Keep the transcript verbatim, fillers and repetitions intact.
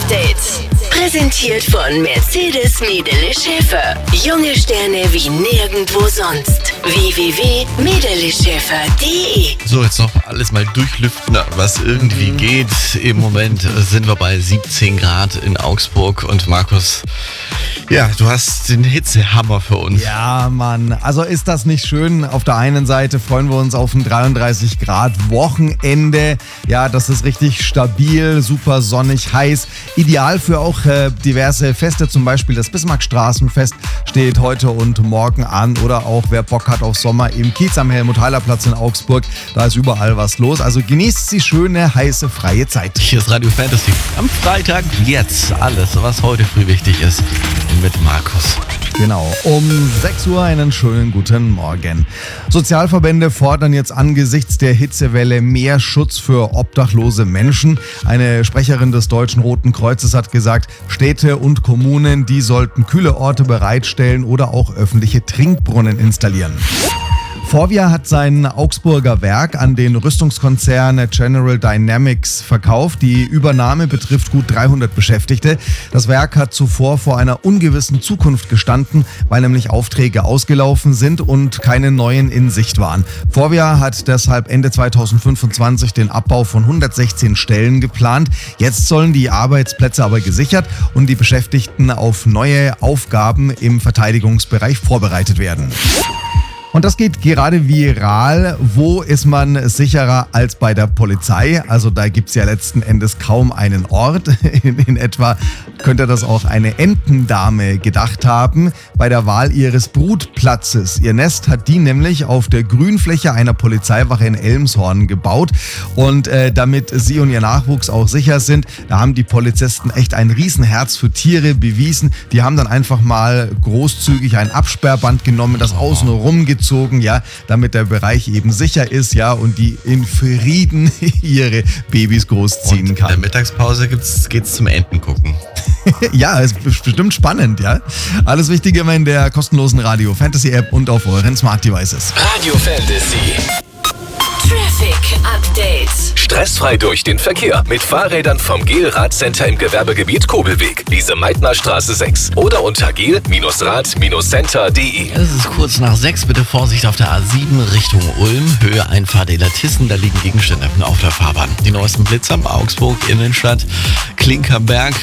Update. Präsentiert von Mercedes Medele Schäfer. Junge Sterne wie nirgendwo sonst. w w w punkt medele schäfer punkt de. So, jetzt noch alles mal durchlüften, was irgendwie mhm. geht. Im Moment sind wir bei siebzehn Grad in Augsburg und Markus, ja, du hast den Hitzehammer für uns. Ja, Mann, also ist das nicht schön? Auf der einen Seite freuen wir uns auf ein dreiunddreißig Grad Wochenende. Ja, das ist richtig stabil, super sonnig, heiß. Ideal für auch äh, diverse Feste, zum Beispiel das Bismarckstraßenfest steht heute und morgen an. Oder auch, wer Bock hat auf Sommer im Kiez am Helmut-Heiler-Platz in Augsburg. Da ist überall was los. Also genießt die schöne, heiße, freie Zeit. Hier ist Radio Fantasy. Am Freitag jetzt alles, was heute früh wichtig ist, mit Markus. Genau, um sechs Uhr einen schönen guten Morgen. Sozialverbände fordern jetzt angesichts der Hitzewelle mehr Schutz für obdachlose Menschen. Eine Sprecherin des Deutschen Roten Kreuzes hat gesagt, Städte und Kommunen, die sollten kühle Orte bereitstellen oder auch öffentliche Trinkbrunnen installieren. Forvia hat sein Augsburger Werk an den Rüstungskonzern General Dynamics verkauft. Die Übernahme betrifft gut dreihundert Beschäftigte. Das Werk hat zuvor vor einer ungewissen Zukunft gestanden, weil nämlich Aufträge ausgelaufen sind und keine neuen in Sicht waren. Forvia hat deshalb Ende zweitausendfünfundzwanzig den Abbau von hundertsechzehn Stellen geplant. Jetzt sollen die Arbeitsplätze aber gesichert und die Beschäftigten auf neue Aufgaben im Verteidigungsbereich vorbereitet werden. Und das geht gerade viral. Wo ist man sicherer als bei der Polizei? Also da gibt's ja letzten Endes kaum einen Ort. In, in etwa könnte das auch eine Entendame gedacht haben bei der Wahl ihres Brutplatzes. Ihr Nest hat die nämlich auf der Grünfläche einer Polizeiwache in Elmshorn gebaut. Und äh, damit sie und ihr Nachwuchs auch sicher sind, da haben die Polizisten echt ein Riesenherz für Tiere bewiesen. Die haben dann einfach mal großzügig ein Absperrband genommen, das außenrum gezogen. Ja, damit der Bereich eben sicher ist, ja, und die in Frieden ihre Babys großziehen und kann. In der Mittagspause gibt's, geht's zum Enten gucken. Ja, ist bestimmt spannend, ja. Alles Wichtige immer in der kostenlosen Radio Fantasy App und auf euren Smart Devices. Radio Fantasy. Traffic Update. Stressfrei durch den Verkehr mit Fahrrädern vom Gel-Rad-Center im Gewerbegebiet Kobelweg, Lise-Meitner-Straße sechs oder unter gel Rad Center punkt de. Es ist kurz nach sechs, bitte Vorsicht auf der A sieben Richtung Ulm, Höhe Einfahrt Illertissen, da liegen Gegenstände auf der Fahrbahn. Die neuesten Blitzer, Augsburg, Innenstadt, Klinkerberg,